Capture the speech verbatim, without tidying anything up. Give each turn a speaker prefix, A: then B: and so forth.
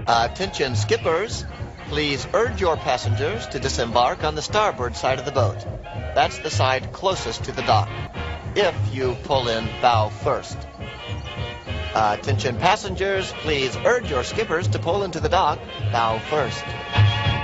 A: Uh, attention skippers, please urge your passengers to disembark on the starboard side of the boat. That's the side closest to the dock. If you pull in bow first. Uh, attention passengers, please urge your skippers to pull into the dock bow first.